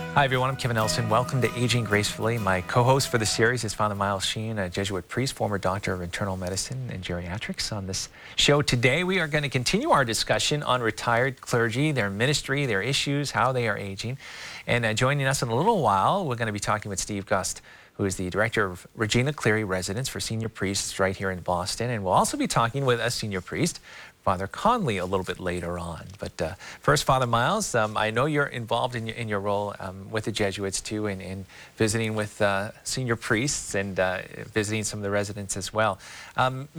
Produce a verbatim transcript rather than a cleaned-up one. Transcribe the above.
Hi everyone, I'm Kevin Nelson. Welcome to Aging Gracefully. My co-host for the series is Father Miles Sheen, a Jesuit priest, former doctor of internal medicine and geriatrics. On this show today, we are going to continue our discussion on retired clergy, their ministry, their issues, how they are aging. And uh, joining us in a little while, we're going to be talking with Steve Gust, who is the director of Regina Cleary Residence for Senior Priests right here in Boston. And we'll also be talking with a senior priest, Father Conley, a little bit later on. But uh, first, Father Miles, um, I know you're involved in your, in your role um, with the Jesuits too, and in, in visiting with uh, senior priests and uh, visiting some of the residents as well. Um,